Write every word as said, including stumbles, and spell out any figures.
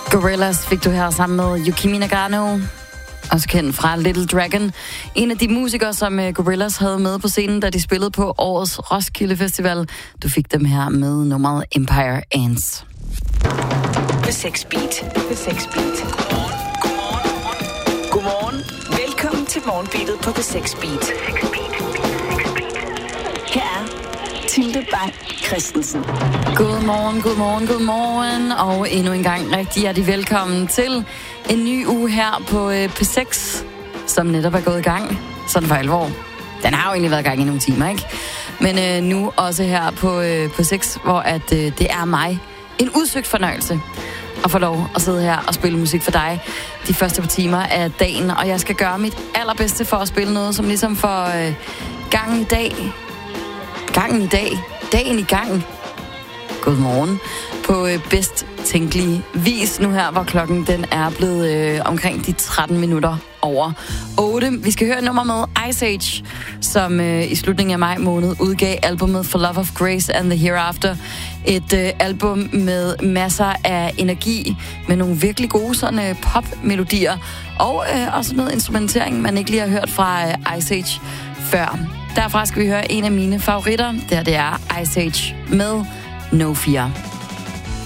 Gorillaz fik du her sammen med Yukimi Nagano, også kendt fra Little Dragon. En af de musikere, som Gorillaz havde med på scenen, da de spillede på årets Roskilde Festival. Du fik dem her med nummeret Empire Ants. På seks Beat. På seks Beat. Godmorgen. Godmorgen. Velkommen til Morgenbeatet på P seks Beat. Her er Tilde Bang Christensen. Godmorgen, godmorgen, godmorgen, og endnu en gang rigtig hjertelig velkommen til en ny uge her på øh, P seks, som netop er gået i gang. Sådan for alvor. Den har jo egentlig været i gang i nogle timer, ikke? Men øh, nu også her på øh, P seks, hvor at, øh, det er mig en udsøgt fornøjelse at få lov at sidde her og spille musik for dig de første par timer af dagen. Og jeg skal gøre mit allerbedste for at spille noget, som ligesom får øh, gangen i dag... Gangen i dag. Dagen i gang. Godmorgen. På øh, bedst tænkelige vis nu her, hvor klokken den er blevet øh, omkring de tretten minutter over otte. Vi skal høre et nummer med Ice Age, som øh, i slutningen af maj måned udgav albumet For Love of Grace and the Hereafter. Et øh, album med masser af energi, med nogle virkelig gode sådan øh, pop-melodier, og øh, også noget instrumentering, man ikke lige har hørt fra øh, Ice Age før. Derfra skal vi høre en af mine favoritter. Der det er Ice Age med No Fear.